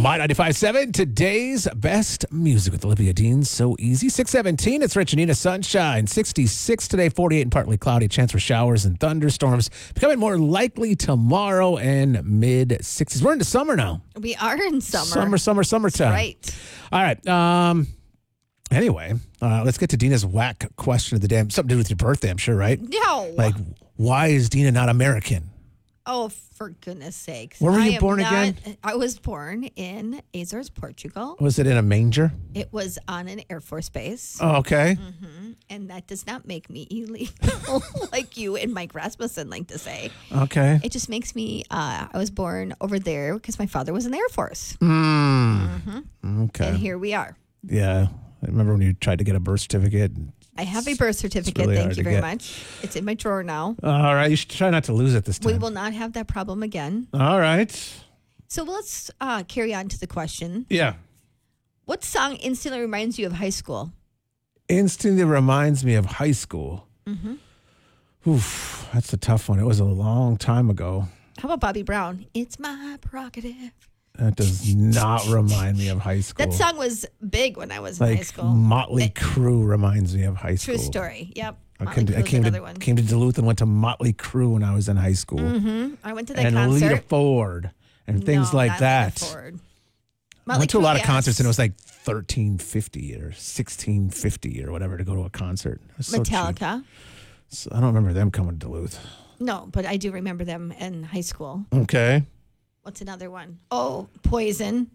My 95.7, today's best music with Olivia Dean. So easy. 6:17, it's Rich and Nina. Sunshine. 66 today, 48 and partly cloudy. Chance for showers and thunderstorms. Becoming more likely tomorrow and mid-60s. We're into summer now. We are in summer. Summertime. Right. All right. Anyway, let's get to Dina's whack question of the day. Something to do with your birthday, I'm sure, right? No. Like, why is Dina not American? Oh, for goodness sakes. Where were you born again? I was born in Azores, Portugal. Was it in a manger? It was on an Air Force base. Oh, okay. And that does not make me illegal like you and Mike Rasmussen like to say. Okay. It just makes me, I was born over there because my father was in the Air Force. Okay. And here we are. Yeah. I remember when you tried to get a birth certificate. I have a birth certificate. really Thank hard you to very get. much. It's in my drawer now. All right. You should try not to lose it this time. We will not have that problem again. All right. So let's carry on to the question. Yeah. What song instantly reminds you of high school? Instantly reminds me of high school. Oof. That's a tough one. It was a long time ago. How about Bobby Brown? It's my prerogative. That does not remind me of high school. That song was big when I was in high school. Motley Crue reminds me of high school. True story. Yep. I Motley Crue's came another one. to Duluth and went to Motley Crue when I was in high school. I went to that and concert. Lita Ford and things No, like not that. Lita Ford. I went to a lot of Crue, concerts yes. and it was like $13.50 or $16.50 or whatever to go to a concert. It was so cheap. Metallica. So I don't remember them coming to Duluth. No, but I do remember them in high school. Okay. What's another one? Oh, Poison.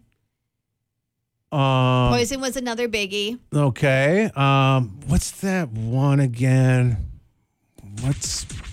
Um, Poison was another biggie. Okay. What's that one again? What's